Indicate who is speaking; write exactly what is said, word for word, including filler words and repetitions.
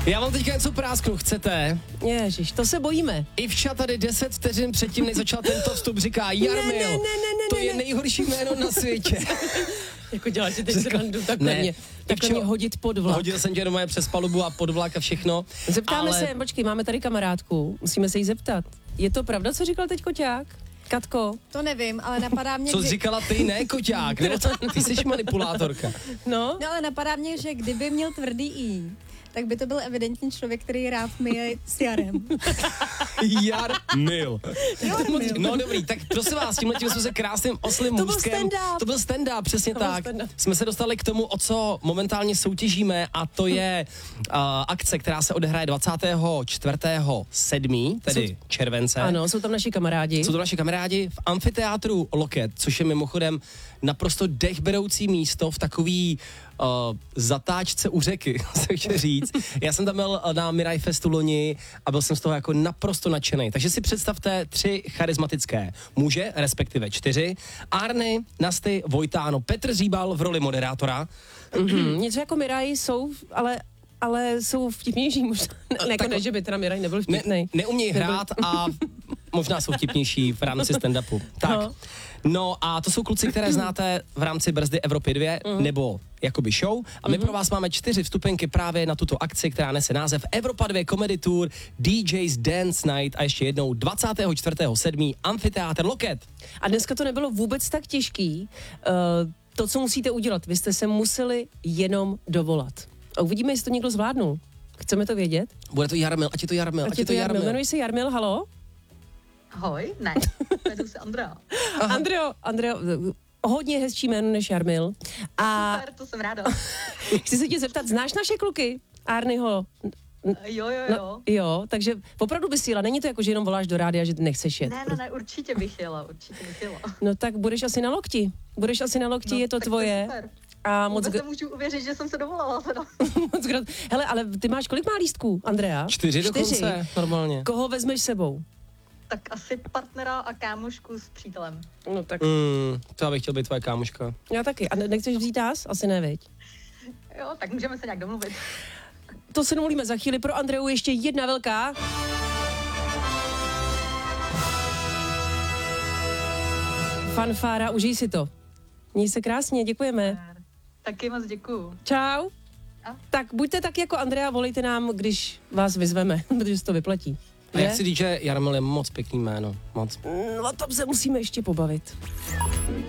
Speaker 1: Já vám teďka něco prásknu, chcete?
Speaker 2: Ježiš, to se bojíme.
Speaker 1: Ivča tady deset vteřin předtím, než začal tento vstup, říká Jarmil,
Speaker 2: ne, ne, ne, ne,
Speaker 1: to
Speaker 2: ne,
Speaker 1: je
Speaker 2: ne.
Speaker 1: nejhorší jméno na světě.
Speaker 2: Jako děláte teď srandu, tak
Speaker 1: Ne.
Speaker 2: mě, takhle
Speaker 1: Ivčo,
Speaker 2: mě hodit pod vlak.
Speaker 1: Hodil jsem tě doma přes palubu a pod vlak a všechno.
Speaker 2: Zeptáme
Speaker 1: ale...
Speaker 2: se, počkej, máme tady kamarádku, musíme se jí zeptat. Je to pravda, co říkal teď Koťák? Katko?
Speaker 3: To nevím, ale napadá mě,
Speaker 1: Co jsi
Speaker 3: kdy...
Speaker 1: říkala ty, ne, Koťák, nebo ty jsi manipulátorka.
Speaker 2: No?
Speaker 3: No ale napadá mě, že kdyby měl tvrdý i, tak by to byl evidentní člověk, který rád myje s Jarem.
Speaker 1: Jarmil.
Speaker 3: Jarmil.
Speaker 1: No dobrý, tak prosím vás, tímhle tím jsme se krásným oslým
Speaker 2: To byl
Speaker 1: můstkem.
Speaker 2: stand-up.
Speaker 1: To byl stand-up, přesně
Speaker 2: To byl
Speaker 1: tak.
Speaker 2: stand-up.
Speaker 1: Jsme se dostali k tomu, o co momentálně soutěžíme, a to je uh, akce, která se odehraje dvacátého čtvrtého sedmého tedy
Speaker 2: Jsou-
Speaker 1: července.
Speaker 2: Ano, jsou tam naši kamarádi.
Speaker 1: Jsou to naši kamarádi v amfiteátru Loket, což je mimochodem naprosto dechberoucí místo v takový uh, zatáčce u řeky, se chci říct. Já jsem tam byl na Mirai Festu loni a byl jsem z toho jako naprosto nadšený. Takže si představte tři charismatické muže, respektive čtyři. Arny, Nasty, Vojtáno, Petr Říbal v roli moderátora.
Speaker 2: Mm-hmm. Něco jako Miraj jsou, ale, ale jsou vtipnější možná. Ne, jako
Speaker 1: Tak-
Speaker 2: ne, že by teda Miraj nebyl
Speaker 1: Ne,
Speaker 2: vtipnej.
Speaker 1: neumějí hrát a možná jsou vtipnější v rámci stand-upu. Tak.
Speaker 2: No.
Speaker 1: No a to jsou kluci, které znáte v rámci Brzdy Evropy dva,
Speaker 2: Mhm.
Speaker 1: nebo jakoby show. A my pro vás máme čtyři vstupenky právě na tuto akci, která nese název Evropa dva Comedy Tour, D J's Dance Night a ještě jednou dvacátého čtvrtého sedmého Amfiteátr Loket.
Speaker 2: A dneska to nebylo vůbec tak těžký. Uh, to, co musíte udělat, vy jste se museli jenom dovolat. A uvidíme, jestli to někdo zvládnul. Chceme to vědět?
Speaker 1: Bude to Jarmil, ať je to Jarmil, ať je to Jarmil.
Speaker 2: Jmenuji se Jarmil, halo?
Speaker 4: Ahoj, ne, jmenuji se Andrea.
Speaker 2: Andreo, Andreo, hodně hezčí jméno než Jarmil. A
Speaker 4: Super, to jsem ráda.
Speaker 2: chci se tě zeptat, znáš naše kluky? Arnyho?
Speaker 4: Jo, jo,
Speaker 2: No,
Speaker 4: jo.
Speaker 2: jo, takže opravdu bys jela. Není to jako, že jenom voláš do rádia, že nechceš jet.
Speaker 4: Ne, ne, ne, určitě bych jela, určitě bych jela.
Speaker 2: No tak budeš asi na lokti. Budeš asi na lokti,
Speaker 4: No,
Speaker 2: je to
Speaker 4: tak
Speaker 2: tvoje.
Speaker 4: je super.
Speaker 2: A moc,
Speaker 4: Vůbec
Speaker 2: gr-
Speaker 4: nemůžu uvěřit, že jsem se dovolala teda.
Speaker 2: moc grat- Hele, ale ty máš kolik má lístků, Andrea?
Speaker 1: Čtyři dokonce, normálně.
Speaker 2: Koho vezmeš sebou?
Speaker 4: Tak asi partnera a kámošku s přítelem.
Speaker 2: No tak
Speaker 1: Mm, to já bych chtěl být tvoje kámoška.
Speaker 2: já taky. A ne- nechceš vzít nás? Asi ne, viď?
Speaker 4: Jo, tak můžeme se nějak domluvit.
Speaker 2: To se domluvíme za chvíli. Pro Andreu ještě jedna velká. Fanfára, užij si to. Měj se krásně, děkujeme.
Speaker 4: Taky moc děkuju.
Speaker 2: Čau.
Speaker 4: A?
Speaker 2: Tak buďte tak jako Andrea, volejte nám, když vás vyzveme, protože se to vyplatí.
Speaker 1: A já chci říct, že Jarmil je moc pěkný jméno, moc.
Speaker 2: No, o tom se musíme ještě pobavit.